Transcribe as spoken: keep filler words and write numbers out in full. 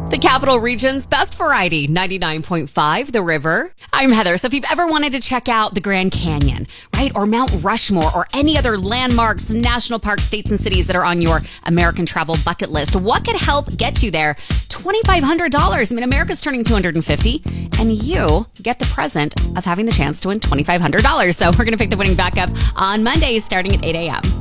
The Capital Region's best variety, ninety-nine point five, The River. I'm Heather. So if you've ever wanted to check out the Grand Canyon, right, or Mount Rushmore, or any other landmarks, national parks, states, and cities that are on your American travel bucket list, what could help get you there? twenty-five hundred dollars. I mean, America's turning two hundred fifty dollars, and you get the present of having the chance to win twenty-five hundred dollars. So we're going to pick the winning backup on Monday starting at eight a.m.